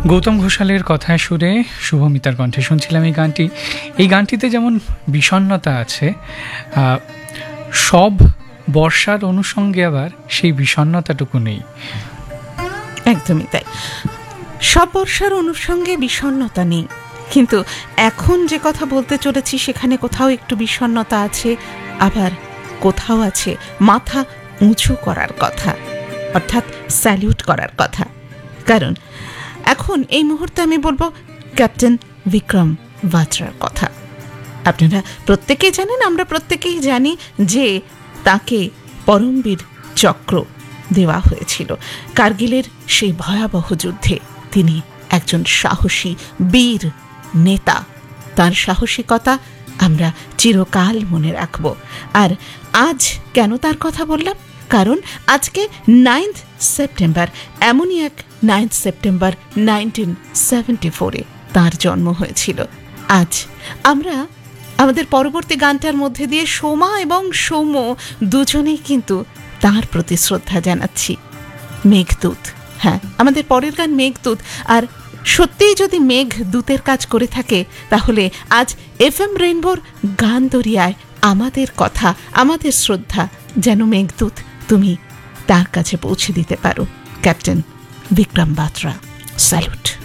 গৌতম ঘোষালের কথায় সুরে শুভমিতার কণ্ঠে শুনছিলাম এই গানটি। এই গানটিতে যেমন বিষণ্ণতা আছে, সব বর্ষার অনুষঙ্গে আবার সেই বিষণ্ণতাটুকু নেই। একদমই তাই, সব বর্ষার অনুষঙ্গে বিষণ্ণতা নেই, কিন্তু এখন যে কথা বলতে চলেছি সেখানে কোথাও একটু বিষণ্ণতা আছে, আবার কোথাও আছে মাথা উঁচু করার কথা, অর্থাৎ স্যালিউট করার কথা। কারণ এখন এই মুহূর্তে আমি বলবো ক্যাপ্টেন বিক্রম বাত্রার কথা। আপনারা প্রত্যেকেই জানেন, আমরা প্রত্যেকেই জানি যে তাকে পরমবীর চক্র দেওয়া হয়েছিল কার্গিলের সেই ভয়াবহ যুদ্ধে। তিনি একজন সাহসী বীর নেতা, তার সাহসিকতা আমরা চিরকাল মনে রাখব। আর আজ কেন তার কথা বললাম? কারণ আজকে 9 সেপ্টেম্বর, এমনই এক 9 সেপ্টেম্বর 1974-এ তাঁর জন্ম হয়েছিল। আজ আমরা আমাদের পরবর্তী গানটার মধ্যে দিয়ে সোমা এবং সৌম্য দুজনেই কিন্তু তাঁর প্রতি শ্রদ্ধা জানাচ্ছি। মেঘদূত, হ্যাঁ, আমাদের পরের গান মেঘদূত। আর সত্যিই যদি মেঘদূতের কাজ করে থাকে, তাহলে আজ FM রেইনবোর গান দরিয়ায় আমাদের কথা, আমাদের শ্রদ্ধা যেন মেঘদূত তুমি তার কাছে পৌঁছে দিতে পারো। ক্যাপ্টেন বিক্রম বাত্রা, স্যালুট।